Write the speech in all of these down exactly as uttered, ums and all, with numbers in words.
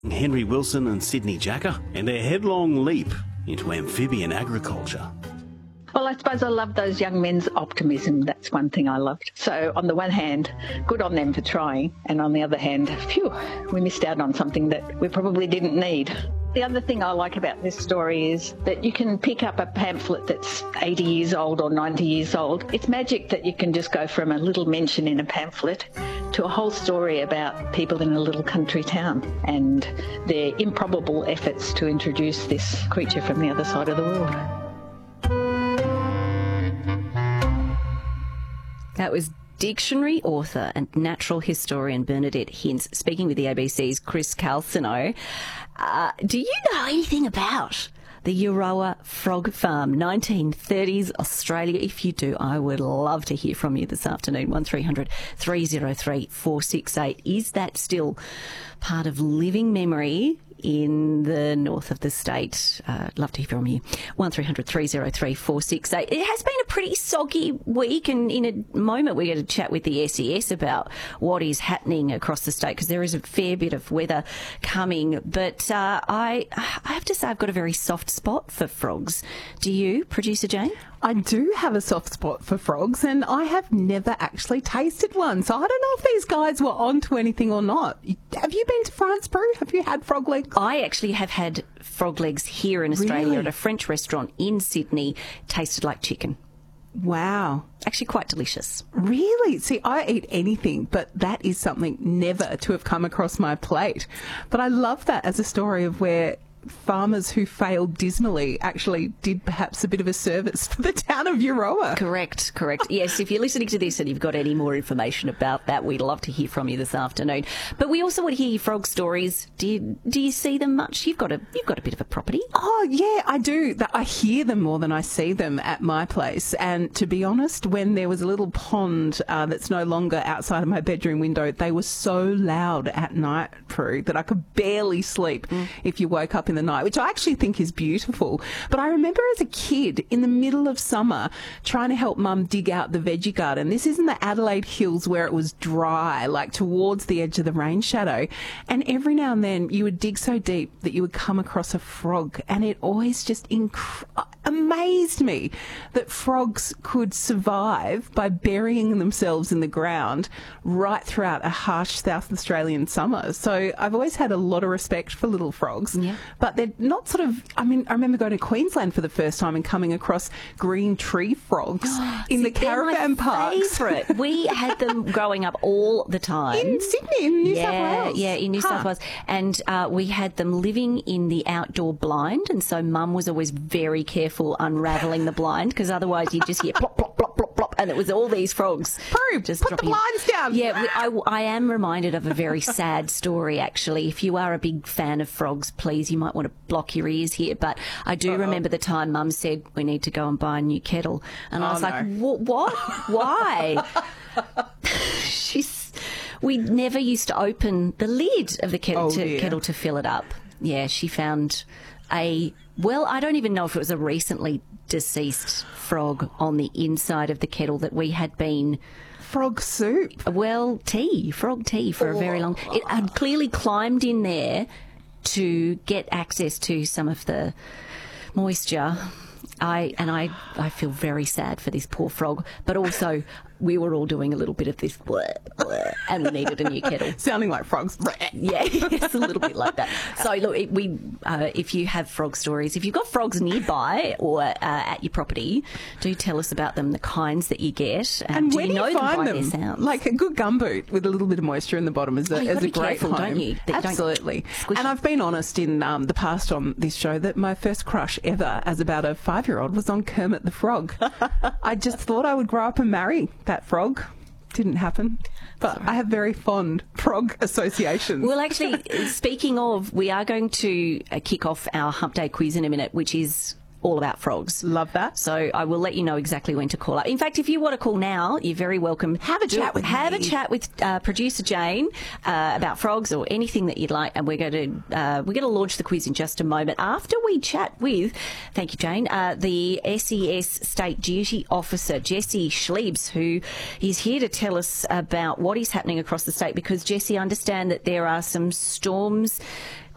Henry Wilson and Sydney Jacker, and their headlong leap into amphibian agriculture. Well, I suppose I love those young men's optimism. That's one thing I loved. So on the one hand, good on them for trying. And on the other hand, phew, we missed out on something that we probably didn't need. The other thing I like about this story is that you can pick up a pamphlet that's eighty years old or ninety years old. It's magic that you can just go from a little mention in a pamphlet to a whole story about people in a little country town and their improbable efforts to introduce this creature from the other side of the world. That was dictionary author and natural historian Bernadette Hince speaking with the A B C's Chris Calcino. Uh, do you know anything about the Euroa Frog Farm, nineteen thirties Australia? If you do, I would love to hear from you this afternoon. one three hundred three oh three four six eight. Is that still part of living memory in the north of the state? Uh, love to hear from you. one three hundred three oh three four six eight. It has been a pretty soggy week, and in a moment we're going to chat with the S E S about what is happening across the state, because there is a fair bit of weather coming. But uh, I, I have to say I've got a very soft spot for frogs. Do you, Producer Jane? I do have a soft spot for frogs, and I have never actually tasted one. So I don't know if these guys were onto anything or not. Have you been to France, Prue? Have you had frog legs? I actually have had frog legs here in Australia Really? at a French restaurant in Sydney. Tasted like chicken. Wow. Actually quite delicious. Really? See, I eat anything, but that is something never to have come across my plate. But I love that as a story of where farmers who failed dismally actually did perhaps a bit of a service for the town of Euroa. Correct, correct. Yes, if you're listening to this and you've got any more information about that, we'd love to hear from you this afternoon. But we also want to hear your frog stories. Do you, do you see them much? You've got a you've got a bit of a property. Oh, yeah, I do. I hear them more than I see them at my place. And to be honest, when there was a little pond uh, that's no longer outside of my bedroom window, they were so loud at night, Prue, that I could barely sleep mm. if you woke up in the night, which I actually think is beautiful. But I remember as a kid in the middle of summer trying to help Mum dig out the veggie garden. This is in the Adelaide Hills where it was dry, like towards the edge of the rain shadow. And every now and then you would dig so deep that you would come across a frog, and it always just inc- amazed me that frogs could survive by burying themselves in the ground right throughout a harsh South Australian summer. So I've always had a lot of respect for little frogs. Yeah. But they're not sort of, I mean, I remember going to Queensland for the first time and coming across green tree frogs in See, the caravan they're my parks. favourite. We had them growing up all the time. In Sydney, in New yeah, South Wales. Yeah, in New Huh. South Wales. And uh, we had them living in the outdoor blind, and so Mum was always very careful unravelling the blind, because otherwise you'd just hear plop, plop, plop, plop, plop, and it was all these frogs. Prue, just put the dropping. blinds down. Yeah, we, I, I am reminded of a very sad story, actually. If you are a big fan of frogs, please, you might want to block your ears here. But I do Uh-oh. remember the time Mum said, we need to go and buy a new kettle. And oh, I was no. like, what? Why? She's... We never used to open the lid of the kettle, Oh, to, dear. kettle to fill it up. Yeah, she found a... Well, I don't even know if it was a recently deceased frog on the inside of the kettle that we had been... Frog soup. Well, tea, frog tea for a very long... It had clearly climbed in there to get access to some of the moisture. I and I, I feel very sad for this poor frog, but also we were all doing a little bit of this bleh, bleh, and we needed a new kettle. Sounding like frogs. Yeah, it's a little bit like that. So look, it, we uh, if you have frog stories, if you've got frogs nearby or uh, at your property, do tell us about them, the kinds that you get, and, And do when you know you them find by them, their sounds? like a good gumboot with a little bit of moisture in the bottom is a, Oh, you've is got to a be great careful, home. don't you? That you don't Absolutely. squish And it. I've been honest in um, the past on this show that my first crush ever as about a five-year-old was on Kermit the Frog. I just thought I would grow up and marry that frog. Didn't happen. But I have very fond frog associations. Well, actually, speaking of, we are going to uh, kick off our Hump Day quiz in a minute, which is all about frogs. Love that. So I will let you know exactly when to call up. In fact, if you want to call now, you're very welcome. Have a Do- chat with Have me. a chat with uh, producer Jane uh, about frogs or anything that you'd like, and we're going to uh, we're going to launch the quiz in just a moment after we chat with, thank you, Jane, uh, the S E S State Duty Officer Jesse Schliebs, who is here to tell us about what is happening across the state. Because Jesse, I understand that there are some storms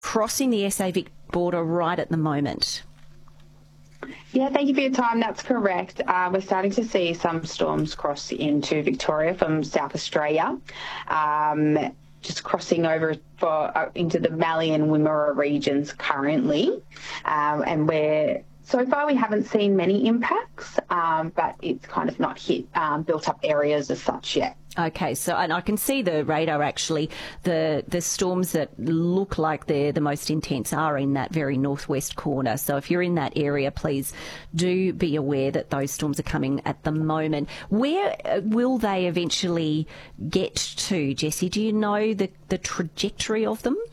crossing the S A Vic border right at the moment? Yeah, thank you for your time. That's correct. Uh, we're starting to see some storms cross into Victoria from South Australia, um, just crossing over for uh, into the Mallee and Wimmera regions currently, um, and we're so far we haven't seen many impacts, um, but it's kind of not hit um, built-up areas as such yet. Okay, so and I can see the radar actually. The the storms that look like they're the most intense are in that very northwest corner. So if you're in that area, please do be aware that those storms are coming at the moment. Where will they eventually get to, Jessie? Do you know the, the trajectory of them?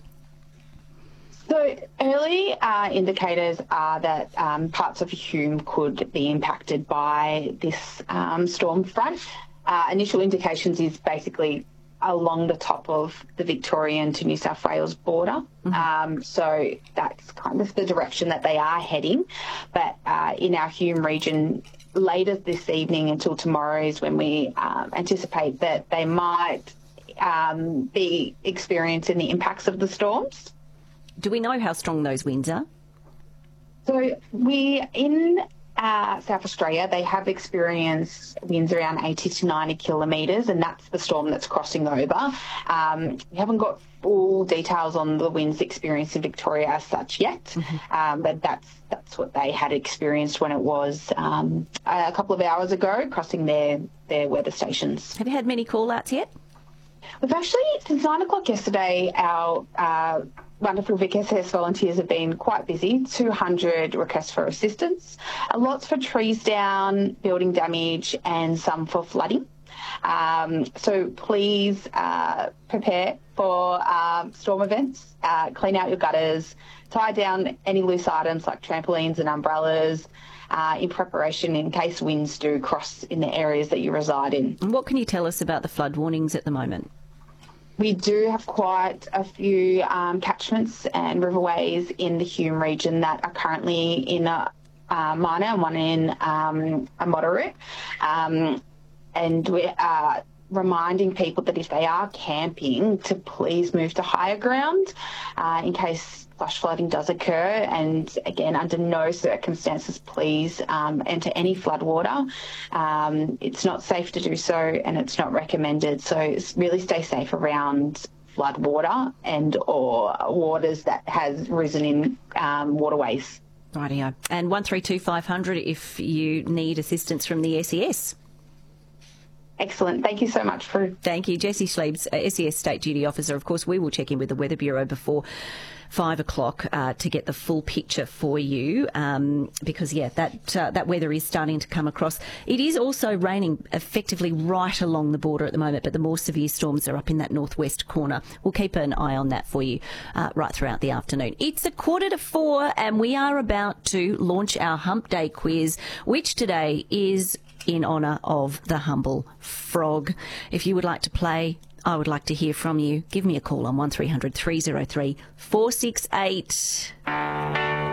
So early uh, indicators are that um, parts of Hume could be impacted by this um, storm front. Uh, initial indications is basically along the top of the Victorian to New South Wales border. Mm-hmm. Um, so that's kind of the direction that they are heading. But uh, in our Hume region, later this evening until tomorrow is when we um, anticipate that they might um, be experiencing the impacts of the storms. Do we know how strong those winds are? So we, in uh, South Australia, they have experienced winds around eighty to ninety kilometres, and that's the storm that's crossing over. Um, we haven't got full details on the winds experienced in Victoria as such yet, mm-hmm. um, but that's that's what they had experienced when it was um, a couple of hours ago, crossing their, their weather stations. Have you had many call-outs yet? We've actually, since nine o'clock yesterday, our uh, wonderful Vic S S volunteers have been quite busy. two hundred requests for assistance, uh, lots for trees down, building damage, and some for flooding. Um, so please uh, prepare for um, storm events, uh, clean out your gutters, tie down any loose items like trampolines and umbrellas, Uh, in preparation in case winds do cross in the areas that you reside in. What can you tell us about the flood warnings at the moment? We do have quite a few um, catchments and riverways in the Hume region that are currently in a uh, minor and one in um, a moderate. Um, and we are reminding people that if they are camping to please move to higher ground uh, in case flash flooding does occur, and again, under no circumstances please um, enter any flood water. Um, it's not safe to do so, and it's not recommended, so really stay safe around flood water and or waters that has risen in um, waterways. Rightio. And one three two five hundred if you need assistance from the S E S. Excellent. Thank you so much for... Thank you. Jessie Schliebs, uh, S E S State Duty Officer. Of course, we will check in with the Weather Bureau before five o'clock uh, to get the full picture for you um, because, yeah, that uh, that weather is starting to come across. It is also raining effectively right along the border at the moment, but the more severe storms are up in that northwest corner. We'll keep an eye on that for you uh, right throughout the afternoon. It's a quarter to four and we are about to launch our Hump Day quiz, which today is in honour of the humble frog. If you would like to play, I would like to hear from you. Give me a call on one three hundred three oh three four six eight.